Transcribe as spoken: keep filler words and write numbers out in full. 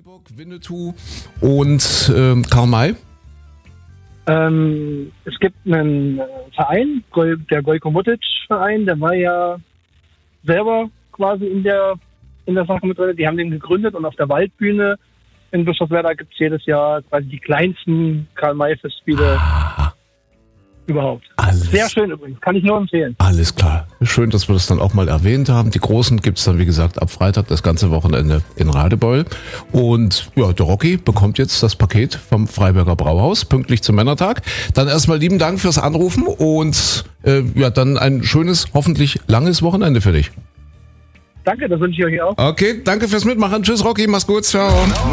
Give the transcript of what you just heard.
Zwieback, Winnetou und ähm, Karl May? Ähm, es gibt einen Verein, der Gojko-Motic-Verein, der war ja selber quasi in der, in der Sache mit drin. Die haben den gegründet und auf der Waldbühne in Bischofswerda gibt es jedes Jahr quasi die kleinsten Karl-May-Festspiele Ah, überhaupt. alles, Sehr schön übrigens, kann ich nur empfehlen. alles klar. Schön, dass wir das dann auch mal erwähnt haben. Die Großen gibt es dann, wie gesagt, ab Freitag das ganze Wochenende in Radebeul. Und ja, der Rocky bekommt jetzt das Paket vom Freiberger Brauhaus, pünktlich zum Männertag. Dann erstmal lieben Dank fürs Anrufen und äh, ja, dann ein schönes, hoffentlich langes Wochenende für dich. Danke, das wünsche ich euch auch. Okay, danke fürs Mitmachen. Tschüss, Rocky, mach's gut, ciao.